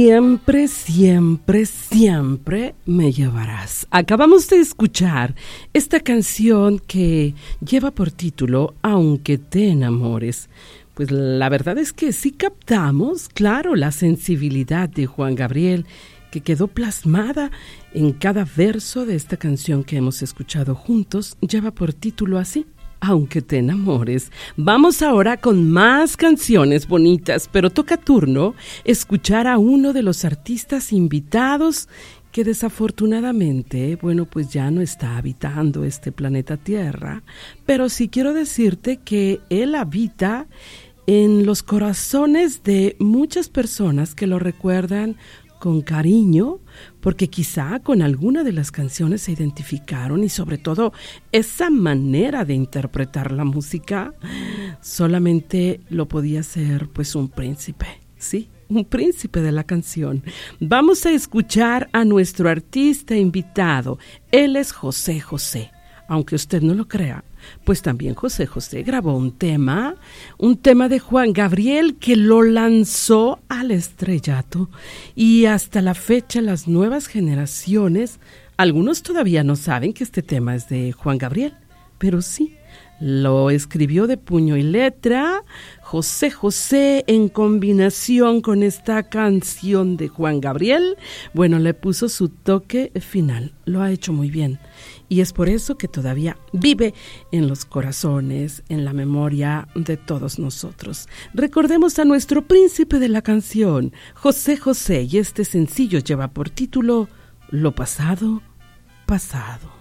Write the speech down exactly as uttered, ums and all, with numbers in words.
Siempre, siempre, siempre me llevarás. Acabamos de escuchar esta canción que lleva por título Aunque te enamores. Pues la verdad es que sí captamos, claro, la sensibilidad de Juan Gabriel, que quedó plasmada en cada verso de esta canción que hemos escuchado juntos. Lleva por título así, Aunque te enamores. Vamos ahora con más canciones bonitas, pero toca turno escuchar a uno de los artistas invitados que desafortunadamente, bueno, pues ya no está habitando este planeta Tierra, pero sí quiero decirte que él habita en los corazones de muchas personas que lo recuerdan con cariño, porque quizá con alguna de las canciones se identificaron, y sobre todo esa manera de interpretar la música solamente lo podía hacer pues un príncipe, ¿sí? Un príncipe de la canción. Vamos a escuchar a nuestro artista invitado. Él es José José. Aunque usted no lo crea, pues también José José grabó un tema, un tema de Juan Gabriel que lo lanzó al estrellato, y hasta la fecha las nuevas generaciones, algunos todavía no saben que este tema es de Juan Gabriel, pero sí, lo escribió de puño y letra José José en combinación con esta canción de Juan Gabriel. Bueno, le puso su toque final, lo ha hecho muy bien. Y es por eso que todavía vive en los corazones, en la memoria de todos nosotros. Recordemos a nuestro príncipe de la canción, José José, y este sencillo lleva por título Lo pasado, pasado.